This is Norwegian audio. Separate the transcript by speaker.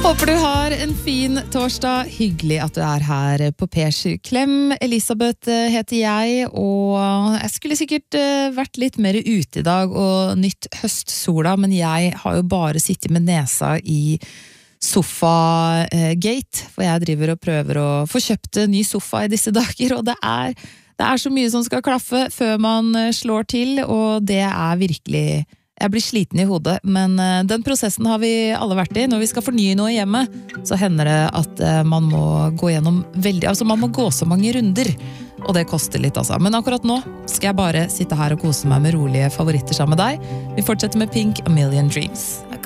Speaker 1: Håper du har en fin torsdag. Hyggelig at du her på P7. Klem Elisabeth heter jeg, og jeg skulle sikkert vært litt mer ute i dag og nytt høstsola, men jeg har jo bare sittet med nesa i sofa-gate, for jeg driver og prøver å få kjøpt ny sofa i disse dager, og det er så mye som skal klaffe før man slår til, og det er virkelig... Jeg blir sliten i hodet, men den prosessen har vi alle vært i. Når vi skal fornye noe hjemme, så hender det at man må gå gjennom man må gå så mange runder, og det koster litt altså. Men akkurat nå skal jeg bare sitte her og kose meg med rolige favoritter sammen med deg. Vi fortsetter med Pink, A Million Dreams.